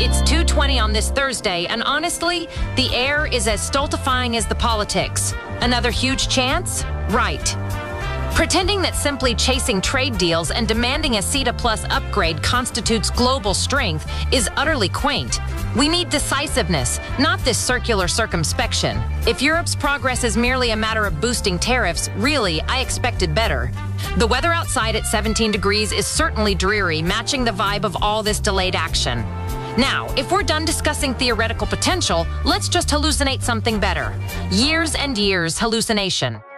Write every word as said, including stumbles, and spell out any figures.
It's two twenty on this Thursday, and honestly, the air is as stultifying as the politics. Another huge chance? Right. Pretending that simply chasing trade deals and demanding a CETA Plus upgrade constitutes global strength is utterly quaint. We need decisiveness, not this circular circumspection. If Europe's progress is merely a matter of boosting tariffs, really, I expected better. The weather outside at seventeen degrees is certainly dreary, matching the vibe of all this delayed action. Now, if we're done discussing theoretical potential, let's just hallucinate something better. Years and years hallucination.